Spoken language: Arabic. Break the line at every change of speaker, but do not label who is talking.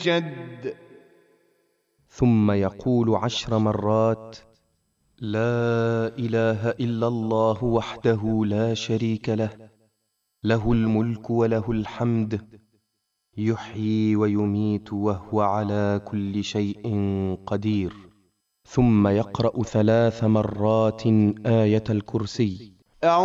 جد.
ثم يقول 10 مرات: لا إله إلا الله وحده لا شريك له، له الملك وله الحمد، يحيي ويميت وهو على كل شيء قدير. ثم يقرأ 3 مرات آية الكرسي.